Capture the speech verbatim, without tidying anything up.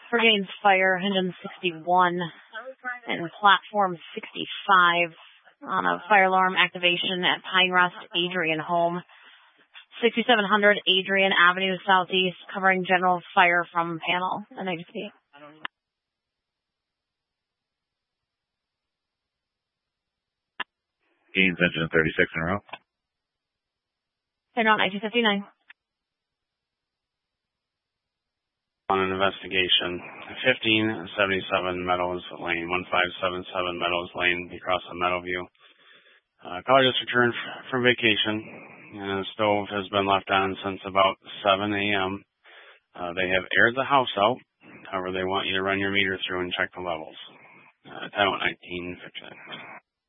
for Gaines Fire, engine sixty-one and platform sixty-five on a fire alarm activation at Pine Rest Adrian Home, sixty-seven hundred Adrian Avenue Southeast, covering general fire from panel. And I just see. Gaines engine thirty-six in a row. They're not nineteen fifty-nine. On an investigation, fifteen seventy-seven Meadows Lane, one five seven seven Meadows Lane, across the Meadowview. Uh, caller just returned from vacation, and the stove has been left on since about seven a m Uh, they have aired the house out. However, they want you to run your meter through and check the levels. Uh, time out nineteen fifty-nine.